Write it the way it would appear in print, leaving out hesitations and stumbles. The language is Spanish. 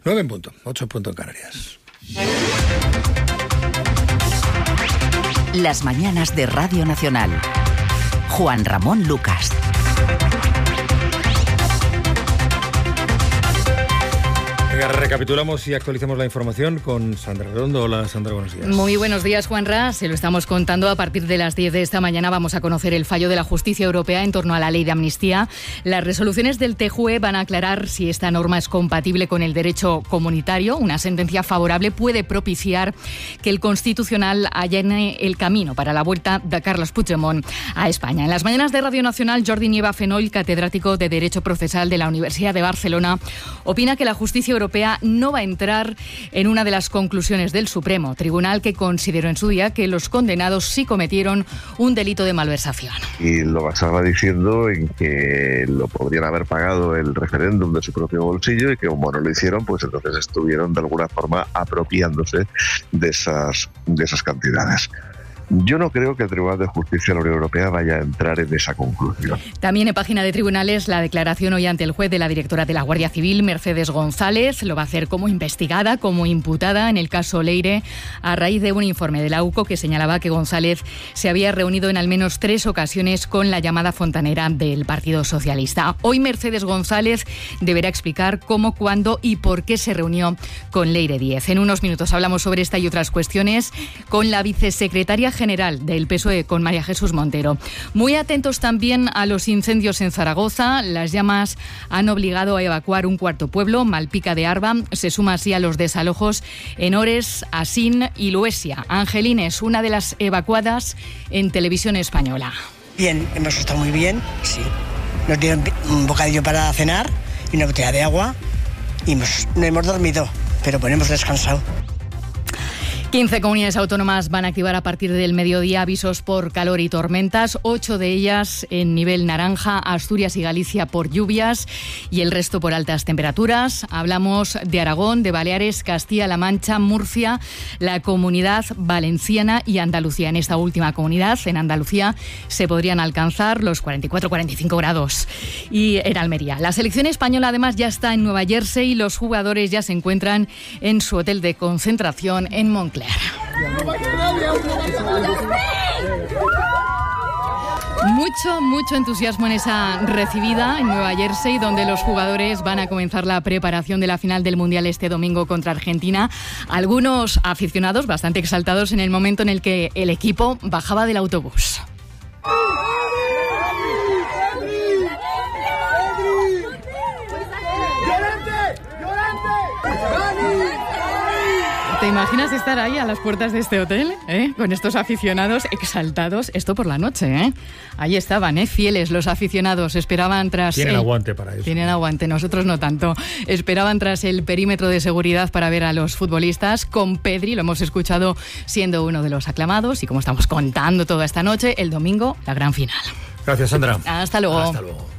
9 en punto, 8 en punto en Canarias. Las mañanas de Radio Nacional. Juan Ramón Lucas. Venga, recapitulamos y actualizamos la información con Sandra Redondo. Hola, Sandra, buenos días. Muy buenos días, Juanra. Se lo estamos contando. A partir de las 10 de esta mañana vamos a conocer el fallo de la Justicia Europea en torno a la ley de amnistía. Las resoluciones del TJUE van a aclarar si esta norma es compatible con el derecho comunitario. Una sentencia favorable puede propiciar que el Constitucional allane el camino para la vuelta de Carles Puigdemont a España. En las mañanas de Radio Nacional, Jordi Nieva Fenoll, catedrático de Derecho Procesal de la Universidad de Barcelona, opina que la Justicia Europea no va a entrar en una de las conclusiones del Supremo, tribunal que consideró en su día que los condenados sí cometieron un delito de malversación. Y lo basaba diciendo en que lo podrían haber pagado el referéndum de su propio bolsillo y que como no lo hicieron, pues entonces estuvieron de alguna forma apropiándose de esas cantidades. Yo no creo que el Tribunal de Justicia de la Unión Europea vaya a entrar en esa conclusión. También en página de tribunales la declaración hoy ante el juez de la directora de la Guardia Civil, Mercedes González. Lo va a hacer como investigada, como imputada en el caso Leire, a raíz de un informe de la UCO que señalaba que González se había reunido en al menos 3 ocasiones con la llamada fontanera del Partido Socialista. Hoy Mercedes González deberá explicar cómo, cuándo y por qué se reunió con Leire Díez. En unos minutos hablamos sobre esta y otras cuestiones con la vicesecretaria general del PSOE, con María Jesús Montero. Muy atentos también a los incendios en Zaragoza. Las llamas han obligado a evacuar un cuarto pueblo, Malpica de Arba. Se suma así a los desalojos en Ores, Asín y Luesia. Angelines, una de las evacuadas en Televisión Española. Bien, hemos estado muy bien, sí. Nos dieron un bocadillo para cenar y una botella de agua y no hemos dormido, pero bueno, hemos descansado. 15 comunidades autónomas van a activar a partir del mediodía avisos por calor y tormentas, 8 de ellas en nivel naranja, Asturias y Galicia por lluvias y el resto por altas temperaturas. Hablamos de Aragón, de Baleares, Castilla-La Mancha, Murcia, la Comunidad Valenciana y Andalucía. En esta última comunidad, en Andalucía, se podrían alcanzar los 44-45 grados. Y en Almería. La selección española además ya está en Nueva Jersey y los jugadores ya se encuentran en su hotel de concentración en Montclair. Mucho entusiasmo en esa recibida en Nueva Jersey, donde los jugadores van a comenzar la preparación de la final del Mundial este domingo contra Argentina. Algunos aficionados bastante exaltados en el momento en el que el equipo bajaba del autobús. ¿Te imaginas estar ahí a las puertas de este hotel, con estos aficionados exaltados? Esto por la noche, Ahí estaban, fieles los aficionados. Esperaban tras... Tienen aguante para eso. Tienen aguante, nosotros no tanto. Esperaban tras el perímetro de seguridad para ver a los futbolistas. Con Pedri, lo hemos escuchado siendo uno de los aclamados. Y como estamos contando toda esta noche, el domingo, la gran final. Gracias, Sandra. Hasta luego. Hasta luego.